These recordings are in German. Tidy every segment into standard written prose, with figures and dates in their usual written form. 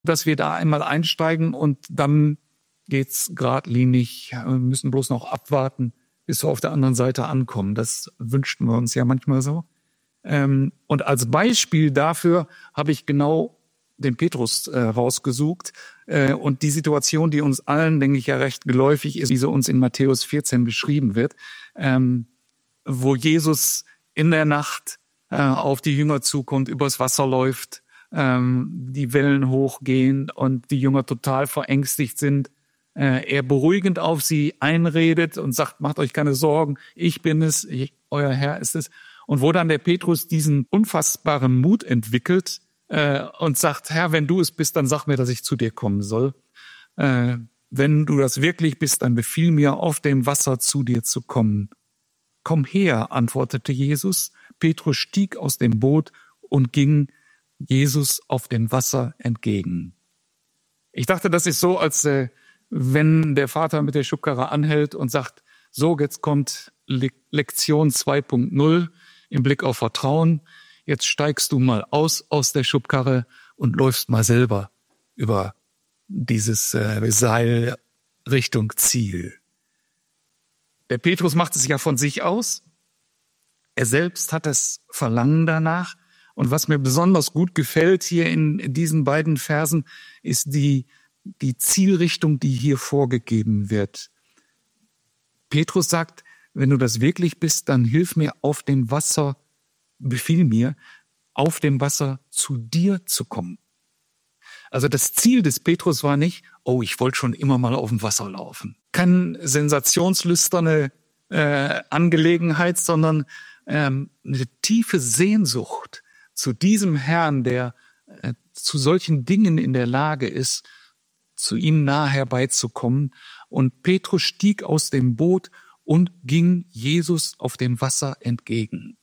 dass wir da einmal einsteigen und dann geht's geradlinig. Wir müssen bloß noch abwarten, bis wir auf der anderen Seite ankommen. Das wünschten wir uns ja manchmal so. Und als Beispiel dafür habe ich genau den Petrus rausgesucht. Und die Situation, die uns allen, denke ich, ja recht geläufig ist, wie sie uns in Matthäus 14 beschrieben wird, wo Jesus in der Nacht auf die Jünger zukommt, übers Wasser läuft, die Wellen hochgehen und die Jünger total verängstigt sind. Er beruhigend auf sie einredet und sagt, macht euch keine Sorgen, ich bin es, euer Herr ist es. Und wo dann der Petrus diesen unfassbaren Mut entwickelt und sagt, Herr, wenn du es bist, dann sag mir, dass ich zu dir kommen soll. Wenn du das wirklich bist, dann befiehl mir, auf dem Wasser zu dir zu kommen. Komm her, antwortete Jesus. Petrus stieg aus dem Boot und ging Jesus auf dem Wasser entgegen. Ich dachte, das ist so, als wenn der Vater mit der Schubkarre anhält und sagt, so, jetzt kommt Lektion 2.0 im Blick auf Vertrauen. Jetzt steigst du mal aus der Schubkarre und läufst mal selber über dieses Seil Richtung Ziel. Der Petrus macht es ja von sich aus. Er selbst hat das Verlangen danach. Und was mir besonders gut gefällt hier in diesen beiden Versen, ist die Zielrichtung, die hier vorgegeben wird. Petrus sagt, wenn du das wirklich bist, dann hilf mir auf dem Wasser, befiehl mir, auf dem Wasser zu dir zu kommen. Also das Ziel des Petrus war nicht, oh, ich wollte schon immer mal auf dem Wasser laufen. Keine sensationslüsterne Angelegenheit, sondern eine tiefe Sehnsucht zu diesem Herrn, der zu solchen Dingen in der Lage ist, zu ihm nahe herbeizukommen. Und Petrus stieg aus dem Boot und ging Jesus auf dem Wasser entgegen.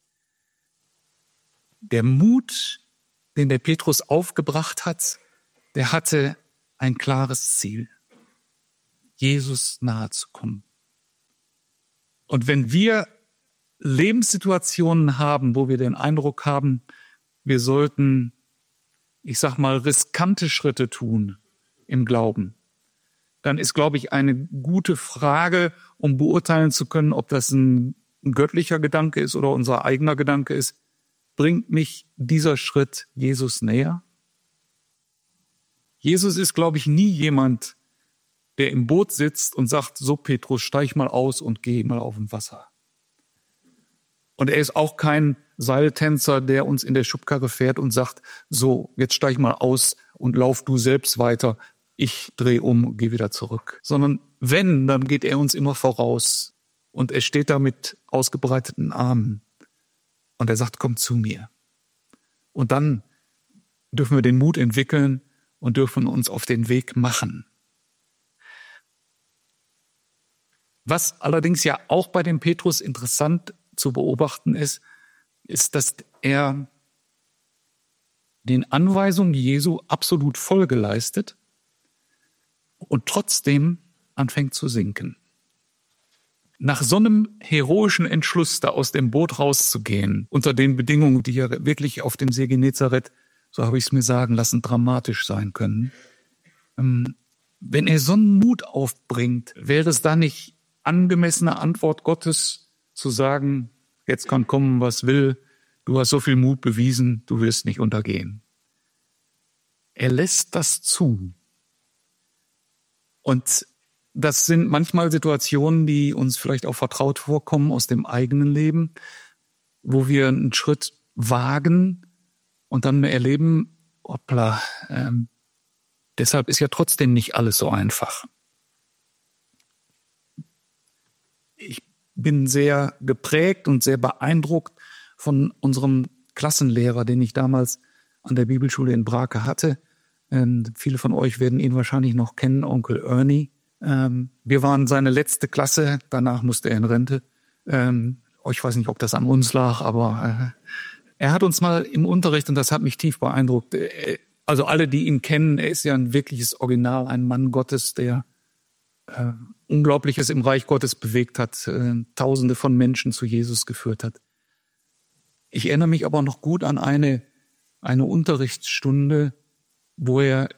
Der Mut, den der Petrus aufgebracht hat, der hatte ein klares Ziel, Jesus nahe zu kommen. Und wenn wir Lebenssituationen haben, wo wir den Eindruck haben, wir sollten, ich sag mal, riskante Schritte tun im Glauben, dann ist, glaube ich, eine gute Frage, um beurteilen zu können, ob das ein göttlicher Gedanke ist oder unser eigener Gedanke ist. Bringt mich dieser Schritt Jesus näher? Jesus ist, glaube ich, nie jemand, der im Boot sitzt und sagt, so Petrus, steig mal aus und geh mal auf dem Wasser. Und er ist auch kein Seiltänzer, der uns in der Schubkarre fährt und sagt, so, jetzt steig mal aus und lauf du selbst weiter. Ich drehe um und gehe wieder zurück. Sondern wenn, dann geht er uns immer voraus. Und er steht da mit ausgebreiteten Armen. Und er sagt, komm zu mir. Und dann dürfen wir den Mut entwickeln und dürfen uns auf den Weg machen. Was allerdings ja auch bei dem Petrus interessant zu beobachten ist, dass er den Anweisungen Jesu absolut Folge leistet und trotzdem anfängt zu sinken. Nach so einem heroischen Entschluss, da aus dem Boot rauszugehen, unter den Bedingungen, die ja wirklich auf dem See Genezareth, so habe ich es mir sagen lassen, dramatisch sein können. Wenn er so einen Mut aufbringt, wäre es da nicht angemessene Antwort Gottes zu sagen, jetzt kann kommen, was will, du hast so viel Mut bewiesen, du wirst nicht untergehen. Er lässt das zu. Und das sind manchmal Situationen, die uns vielleicht auch vertraut vorkommen aus dem eigenen Leben, wo wir einen Schritt wagen und dann erleben, hoppla, deshalb ist ja trotzdem nicht alles so einfach. Ich bin sehr geprägt und sehr beeindruckt von unserem Klassenlehrer, den ich damals an der Bibelschule in Brake hatte. Viele von euch werden ihn wahrscheinlich noch kennen, Onkel Ernie. Wir waren seine letzte Klasse, danach musste er in Rente. Ich weiß nicht, ob das an uns lag, aber er hat uns mal im Unterricht, und das hat mich tief beeindruckt, also alle, die ihn kennen, er ist ja ein wirkliches Original, ein Mann Gottes, der Unglaubliches im Reich Gottes bewegt hat, Tausende von Menschen zu Jesus geführt hat. Ich erinnere mich aber noch gut an eine Unterrichtsstunde, wo er